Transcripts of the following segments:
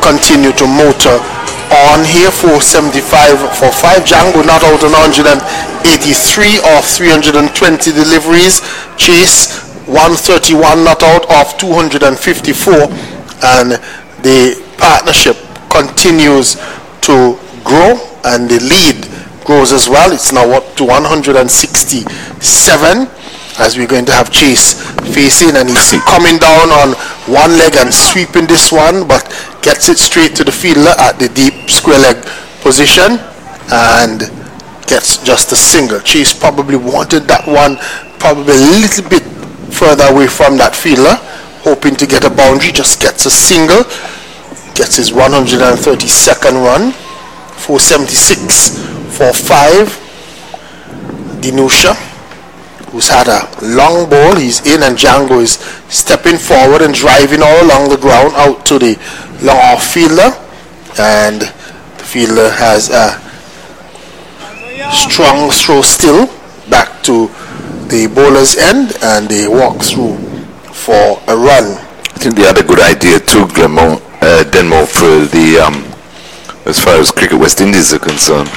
continue to motor on here. 475 for 5. Django not out on 183 of 320 deliveries. Chase 131 not out of 254, and the partnership continues to grow, and the lead grows as well. It's now up to 167, as we're going to have Chase facing, and he's coming down on one leg and sweeping this one, but gets it straight to the fielder at the deep square leg position and gets just a single. Chase probably wanted that one probably a little bit further away from that fielder, hoping to get a boundary. Just gets a single, gets his 132nd run. 476 for 5. Dinusha, who's had a long ball, he's in, and Django is stepping forward and driving all along the ground out to the long off fielder, and the fielder has a strong throw still back to the bowler's end, and they walk through for a run. I think they had a good idea too, Denmo, for the as far as Cricket West Indies are concerned.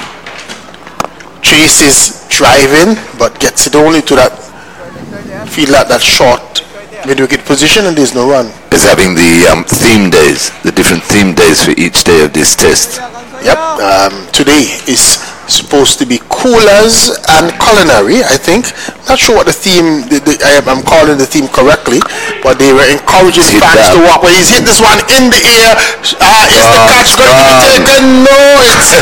Chase is driving, but gets it only to that field at that short mid-wicket position, and there's no run. Is having the theme days, the different theme days for each day of this test. Yep. Today is supposed to be coolers and culinary, I think. Not sure what the theme, I'm calling the theme correctly, but they were encouraging fans to walk. Well, he's hit this one in the air. Is the catch going to be taken? No, it's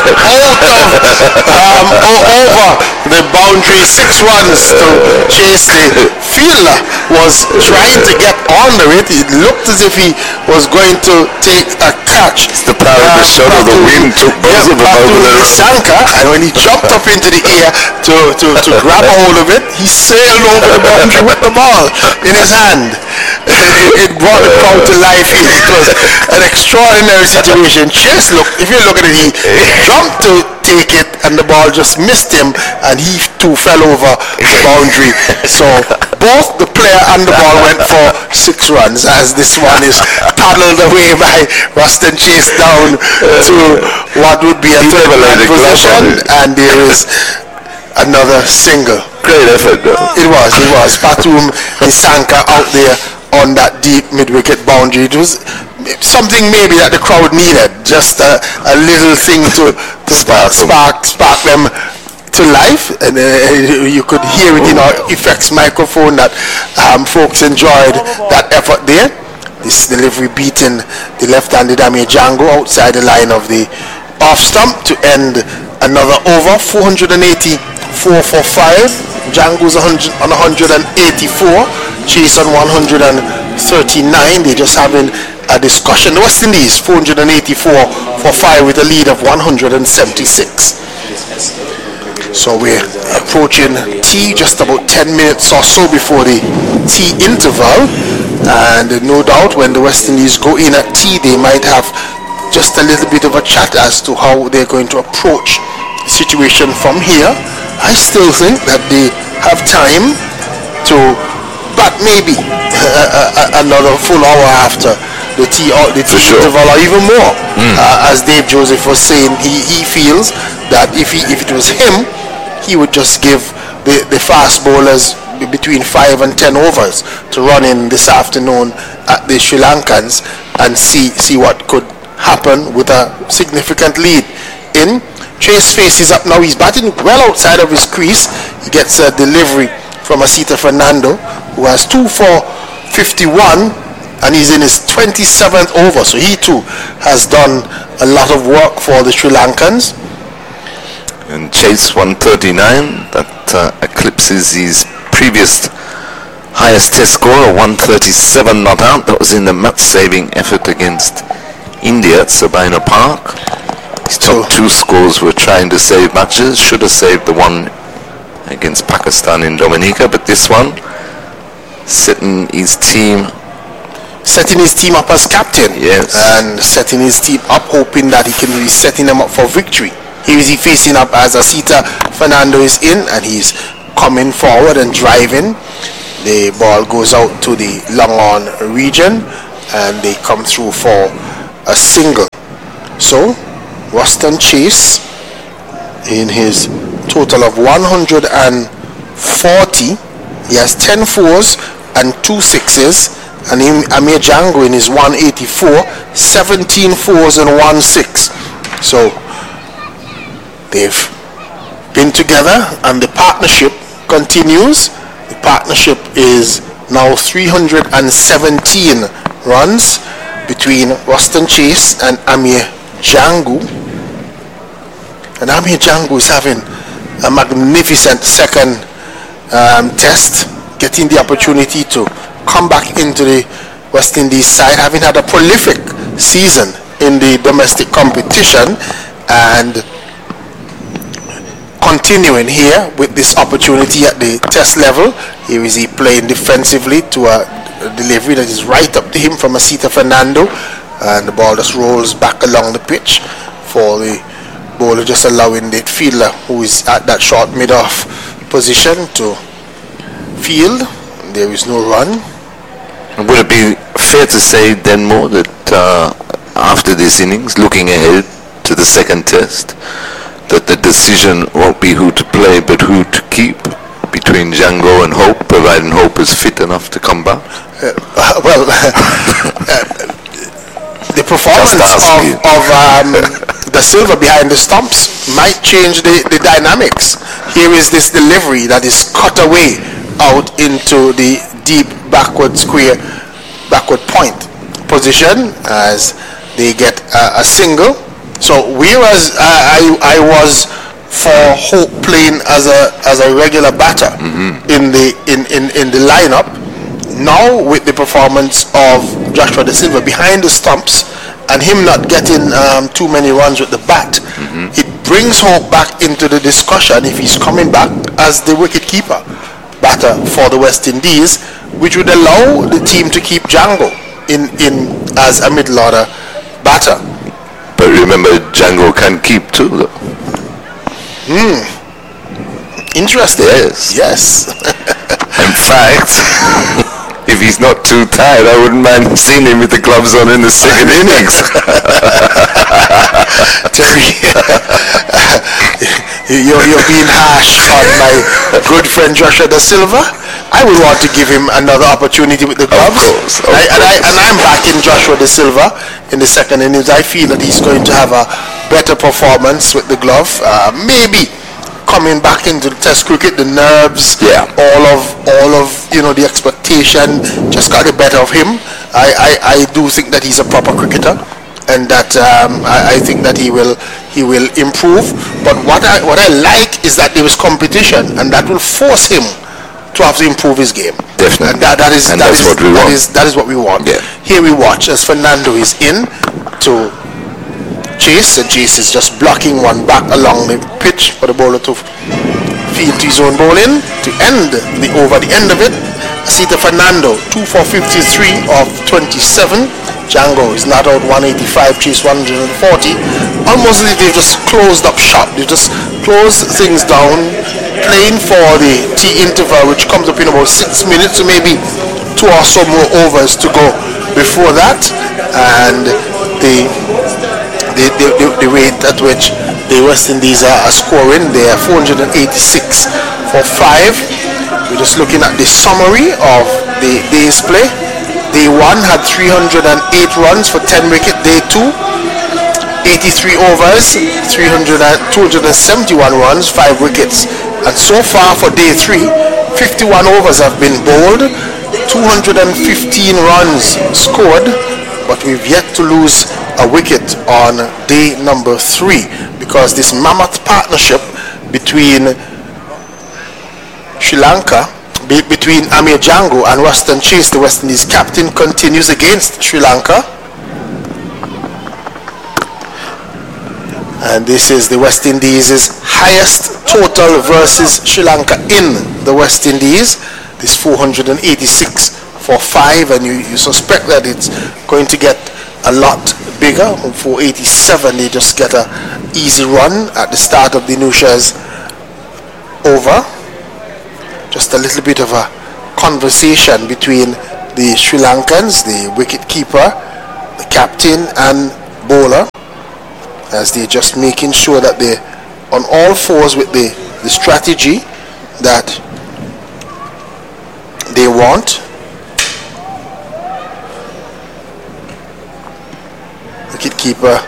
out of over the boundary. 6 runs to Chase. The fielder was trying to get under it. It looked as if he was going to take a catch. It's the power of the shot of the wind took both of them over the Sanka, and when he jumped up into the air to grab a hold of it, he sailed over the boundary with the ball in his hand. It brought the crowd to life. It was an extraordinary situation. Chase, if you look at it, he jumped to take it, and the ball just missed him, and he too fell over the boundary. So both the player and the ball went for 6 runs, as this one is paddled away by Ruston Chase down to what would be a third position, and there is another single. Great effort though. It was. Patum and Sanka out there on that deep mid-wicket boundary. It was something maybe that the crowd needed, just a little thing to spark them to life, and you could hear it in our effects microphone that folks enjoyed that effort there. This delivery beating the left-handed Amir Django outside the line of the off stump to end another over. 484 for 5. Django's on 184. Chase on 139. They're just having a discussion. The West Indies 484 for 5 with a lead of 176. So we're approaching tea, just about 10 minutes or so before the tea interval, and no doubt when the West Indies go in at tea, they might have just a little bit of a chat as to how they're going to approach the situation from here. I still think that they have time to, but maybe another full hour after the tea interval, or even more. As Dave Joseph was saying, he feels that if it was him, he would just give the fast bowlers between 5 and 10 overs to run in this afternoon at the Sri Lankans and see what could happen with a significant lead in. Chase faces up now. He's batting well outside of his crease. He gets a delivery from Asita Fernando, who has 2 for 51, and he's in his 27th over, so he too has done a lot of work for the Sri Lankans. And Chase 139, that eclipses his previous highest test score of 137 not out. That was in the match-saving effort against India at Sabina Park. His top 2 scores were trying to save matches. Should have saved the one against Pakistan in Dominica, but this one setting his team up as captain. Yes. And setting his team up, hoping that he can be setting them up for victory. Here is he facing up as Asita Fernando is in, and he's coming forward and driving. The ball goes out to the long on region, and they come through for a single. So, Ruston Chase, in his total of 140, he has 10 fours and 2 sixes. And Amir Django in his 184, 17 fours and 1 6. So, they've been together, and the partnership continues. The partnership is now 317 runs between Ruston Chase and Amir Django. And Amir Django is having a magnificent second test, getting the opportunity to come back into the West Indies side, having had a prolific season in the domestic competition, and continuing here with this opportunity at the test level. Here is he playing defensively to a delivery that is right up to him from Asita Fernando, and the ball just rolls back along the pitch for the bowler, just allowing the fielder who is at that short mid-off position to field. There is no run. Would it be fair to say, Denmore, that after this innings, looking ahead to the second test, that the decision won't be who to play but who to keep between Django and Hope, providing Hope is fit enough to come back? The performance of Da Silva behind the stumps might change the dynamics. Here is this delivery that is cut away out into the deep backward point position as they get a single. So whereas I was for Hope playing as a regular batter in the lineup, now with the performance of Joshua Da Silva behind the stumps and him not getting too many runs with the bat, it brings Hope back into the discussion if he's coming back as the wicket-keeper batter for the West Indies, which would allow the team to keep Django in as a middle-order batter. But remember, Django can keep too, though. Interesting. Yes. In fact, if he's not too tired, I wouldn't mind seeing him with the gloves on in the second innings. Terry, you're being harsh on my good friend Joshua Da Silva. I would want to give him another opportunity with the gloves. Of course. And I'm backing Joshua Da Silva in the second innings. I feel that he's going to have a better performance with the glove. Maybe coming back into the Test cricket, the nerves, all of the expectation just got the better of him. I do think that he's a proper cricketer, and that I think that he will improve. But what I like is that there is competition, and that will force him to have to improve his game. Definitely. And that is what we want. That is what we want. Yeah. Here we watch as Fernando is in to Chase, and Chase is just blocking one back along the pitch for the bowler to field to his own bowling to end the over. The end of it, Asita Fernando 2 for 53 of 27. Django is not out 185, Chase 140. Almost as if they've just closed up shop. They just closed things down, playing for the tea interval, which comes up in about 6 minutes, so maybe 2 or so more overs to go before that. And the rate at which the West Indies are scoring, they are 486 for 5. We're just looking at the summary of the day's play. Day 1 had 308 runs for 10 wicket. Day 2, 83 overs, 271 runs, 5 wickets. And so far for day 3, 51 overs have been bowled, 215 runs scored, but we've yet to lose a wicket on day number 3, because this mammoth partnership between Sri Lanka, between Amir Django and Ruston Chase, the West Indies captain, continues against Sri Lanka. And this is the West Indies' highest total versus Sri Lanka in the West Indies. This 486 for 5, and you suspect that it's going to get a lot bigger. 487, they just get a easy run at the start of the Nusha's over. Just a little bit of a conversation between the Sri Lankans, the wicket keeper, the captain and bowler. as they're just making sure that they're on all fours with the strategy that they want. Wicketkeeper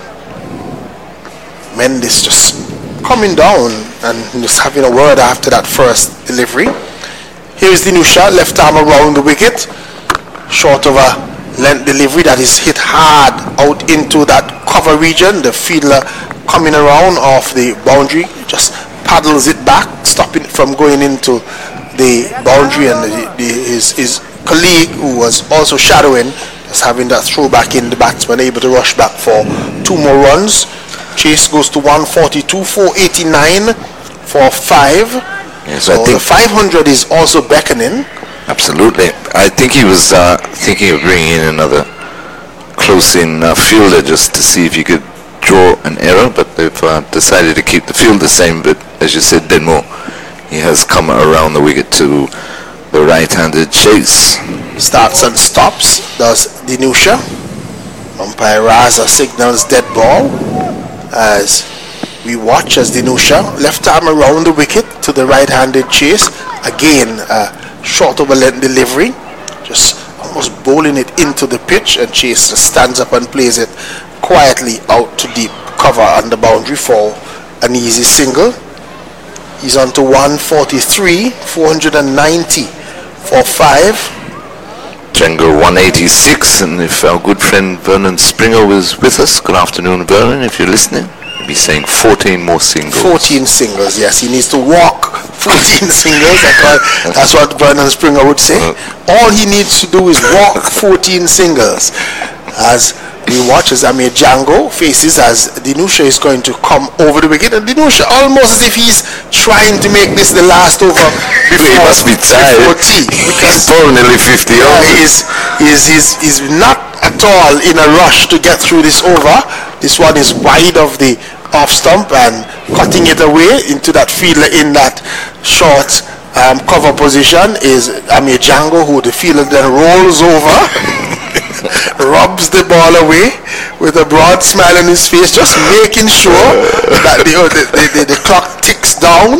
Mendes just coming down and just having a word after that first delivery. Here is Dinusha, left arm around the wicket, short of a length delivery that is hit hard out into that cover region. The fielder coming around off the boundary just paddles it back, stopping it from going into the boundary, and his colleague, who was also shadowing, just having that throw back in, the batsman able to rush back for 2 more runs. Chase goes to 142, 489 for 5. Yes, so I think the 500 is also beckoning. Absolutely. I think he was thinking of bringing in another close-in fielder just to see if he could draw an error, but they've decided to keep the field the same. But as you said, Denmo, he has come around the wicket to the right-handed Chase. Starts and stops, does Dinusha. Umpire Raza signals dead ball as we watch as Dinusha, left arm around the wicket to the right-handed Chase. Again, short of a length delivery, just almost bowling it into the pitch, and Chase just stands up and plays it quietly out to deep cover on the boundary for an easy single. He's on to 143, 490 for 5. Triangle 186, and if our good friend Vernon Springer was with us, good afternoon Vernon, if you're listening, he'd be saying 14 more singles. 14 singles, yes, he needs to walk 14 singles, that's what Vernon Springer would say. All he needs to do is walk 14 singles. As we watch as Amir Django faces as Dinusha is going to come over the wicket, and Dinusha almost as if he's trying to make this the last over before he must be tired tea, because nearly 50 overs. He's not at all in a rush to get through this over. This one is wide of the off stump and cutting it away into that fielder in that short cover position is Amir Django, who the fielder then rolls over. Rubs the ball away with a broad smile on his face, just making sure that the clock ticks down.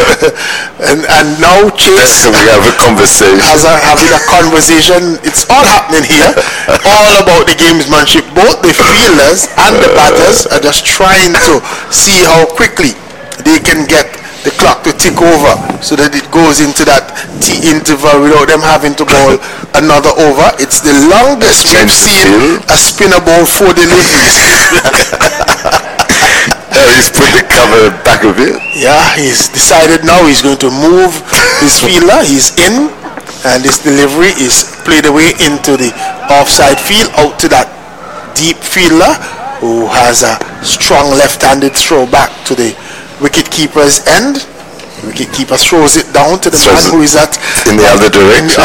and now Chase we have a conversation. Having a conversation. It's all happening here, all about the gamesmanship. Both the fielders and the batters are just trying to see how quickly they can get the clock to tick over so that it goes into that tea interval without them having to bowl another over. It's the longest we've seen a spinner bowl 4 deliveries. He's put the cover back a bit. Yeah, he's decided now he's going to move his fielder. He's in, and this delivery is played away into the offside field out to that deep fielder who has a strong left-handed throw back to the wicket-keeper's end. Wicket-keeper throws it down to the man who is in the other direction.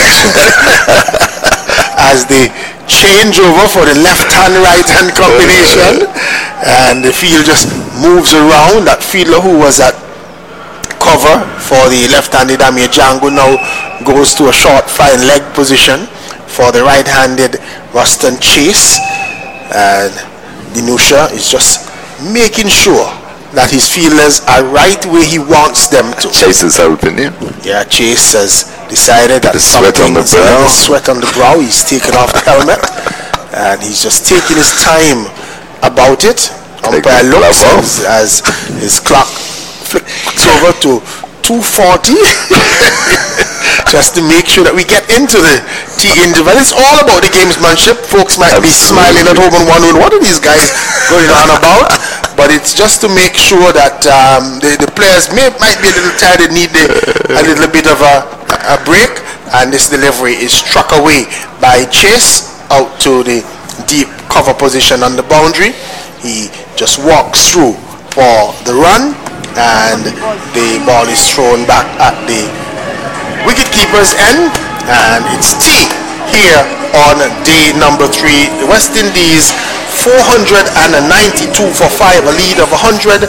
As the changeover for the left-hand, right-hand combination, and the field just moves around. That fielder who was at cover for the left-handed Amir Django now goes to a short fine leg position for the right-handed Ruston Chase, and Dinusha is just making sure that his fielders are right where he wants them to. Chase is helping him. Yeah, Chase has decided that the sweat on the brow. Sweat on the brow. He's taken off the helmet and he's just taking his time about it. Umpire looks as his clock flicks over to 2:40 just to make sure that we get into the tea interval. It's all about the gamesmanship. Folks might be smiling at home and wondering what are these guys going on about, but it's just to make sure that the players might be a little tired and need a little bit of a break, and this delivery is struck away by Chase out to the deep cover position on the boundary. He just walks through for the run, and the ball is thrown back at the wicket-keeper's end, and it's tea here on day number 3. The West Indies 492 for 5, a lead of 184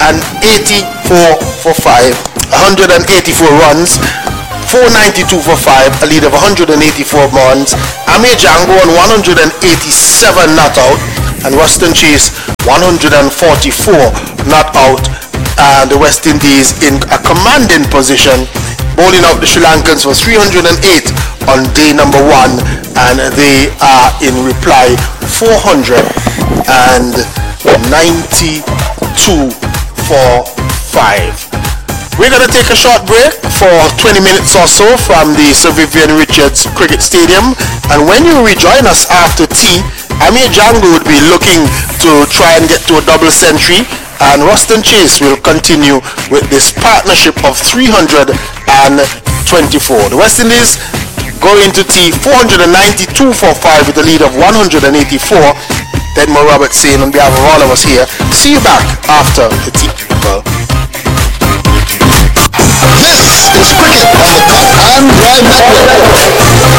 for 5, 184 runs. 492 for 5, a lead of 184 runs. Amir Django on 187 not out, and Ruston Chase 144 not out. And the West Indies in a commanding position, bowling out the Sri Lankans for 308 on day number 1, and they are in reply 492 for 5. We're going to take a short break for 20 minutes or so from the Sir Vivian Richards Cricket Stadium, and when you rejoin us after tea, Amir Django would be looking to try and get to a double century, and Ruston Chase will continue with this partnership of 324. The West Indies go into tea 492 for 5 with a lead of 184. Denmo Roberts saying on behalf of all of us here, see you back after the tea. This is Cricket on the Cut and Drive Network.